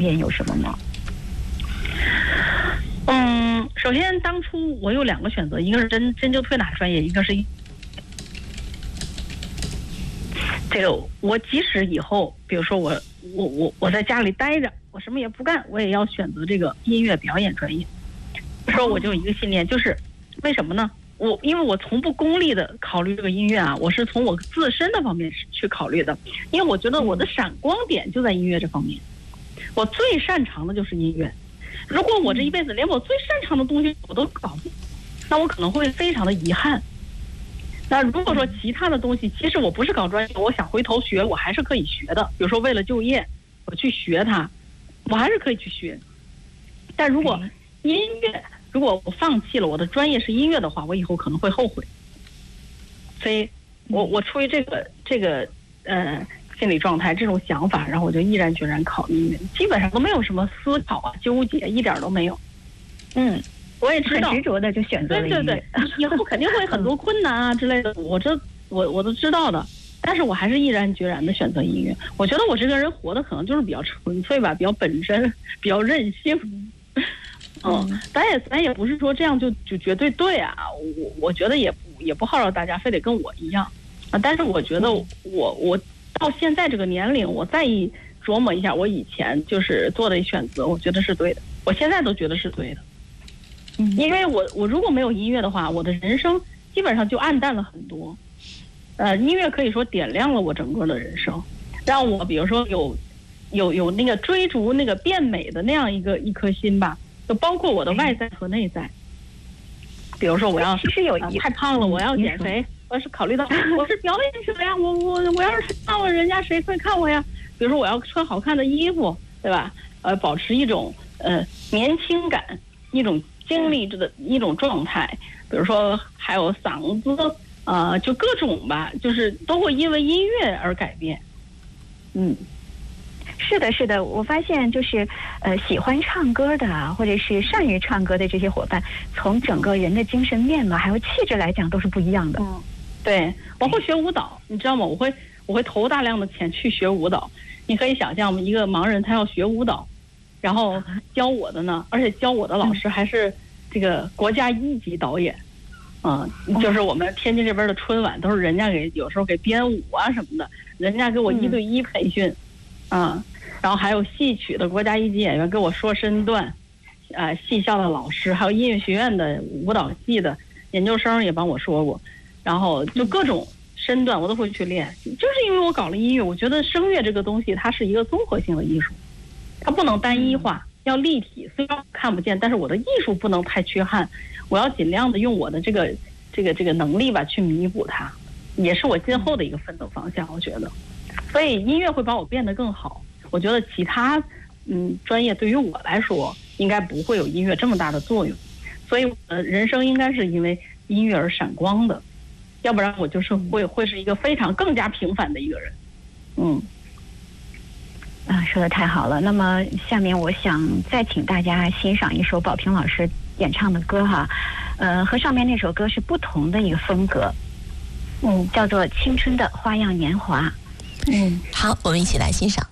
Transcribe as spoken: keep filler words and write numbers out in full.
变有什么吗？ 嗯，首先当初我有两个选择，一个是针针灸推拿专业，一个是这个我即使以后，比如说我我我我在家里待着，我什么也不干，我也要选择这个音乐表演专业。说我就有一个信念，就是为什么呢？我因为我从不功利的考虑这个音乐啊，我是从我自身的方面去考虑的，因为我觉得我的闪光点就在音乐这方面，我最擅长的就是音乐。如果我这一辈子连我最擅长的东西我都搞不，那我可能会非常的遗憾。那如果说其他的东西，其实我不是搞专业，我想回头学，我还是可以学的。比如说为了就业，我去学它，我还是可以去学。但如果音乐，如果我放弃了我的专业是音乐的话，我以后可能会后悔。所以我我出于这个这个呃心理状态，这种想法，然后我就毅然决然考音乐，基本上都没有什么思考啊、纠结，一点都没有。嗯，我也知道， 很执着的就选择了音乐。 对对对，以后肯定会很多困难啊之类的，我这我我都知道的。但是我还是毅然决然的选择音乐。我觉得我这个人活的可能就是比较纯粹吧，比较本真，比较任性。嗯，咱也咱也不是说这样就就绝对对啊，我我觉得也也不号召大家非得跟我一样啊。但是我觉得我我到现在这个年龄，我再一琢磨一下我以前就是做的选择，我觉得是对的，我现在都觉得是对的。嗯，因为我我如果没有音乐的话，我的人生基本上就暗淡了很多。呃，音乐可以说点亮了我整个的人生，让我比如说有有有那个追逐那个变美的那样一个一颗心吧。就包括我的外在和内在，比如说我要其实有、 呃、太胖了，我要减肥，我是考虑到我是表演者呀，我我我要是胖了，人家谁会看我呀？比如说我要穿好看的衣服，对吧？呃，保持一种呃年轻感，一种精力的一种状态。比如说还有嗓子，呃，就各种吧，就是都会因为音乐而改变。嗯。 是的，是的，我发现就是呃，喜欢唱歌的或者是善于唱歌的这些伙伴，从整个人的精神面貌还有气质来讲都是不一样的。 嗯，对，我会学舞蹈，你知道吗？我会我会投大量的钱去学舞蹈。你可以想象，一个盲人他要学舞蹈，然后教我的呢，而且教我的老师还是这个国家一级导演。嗯，就是我们天津这边的春晚都是人家给有时候给编舞啊什么的，人家给我一对一培训。嗯，然后还有戏曲的国家一级演员给我说身段，呃，戏校的老师，还有音乐学院的舞蹈系的研究生也帮我说过，然后就各种身段我都会去练。就是因为我搞了音乐，我觉得声乐这个东西它是一个综合性的艺术，它不能单一化，要立体。虽然看不见，但是我的艺术不能太缺憾，我要尽量的用我的这个这个这个能力吧去弥补它，也是我今后的一个奋斗方向，我觉得。所以音乐会把我变得更好。我觉得其他嗯专业对于我来说应该不会有音乐这么大的作用。所以呃人生应该是因为音乐而闪光的，要不然我就是会会是一个非常更加平凡的一个人。嗯， 啊，说的太好了。那么下面我想再请大家欣赏一首宝平老师演唱的歌哈，呃，和上面那首歌是不同的一个风格，嗯，叫做《青春的花样年华》。 嗯，好，我们一起来欣赏。